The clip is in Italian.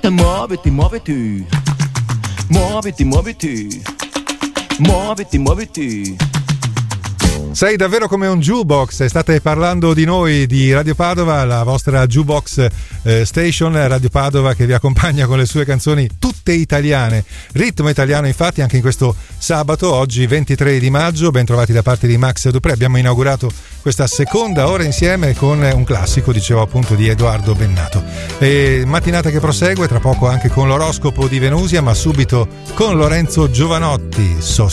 Muoviti, muoviti. Muoviti, muoviti. Muoviti, muoviti. Sei davvero come un jukebox, state parlando di noi, di Radio Padova, la vostra jukebox station, Radio Padova, che vi accompagna con le sue canzoni tutte italiane, ritmo italiano. Infatti anche in questo sabato, oggi 23 di maggio, ben trovati da parte di Max Dupré, abbiamo inaugurato questa seconda ora insieme con un classico, dicevo appunto, di Edoardo Bennato. E mattinata che prosegue, tra poco anche con l'oroscopo di Venusia, ma subito con Lorenzo Giovanotti,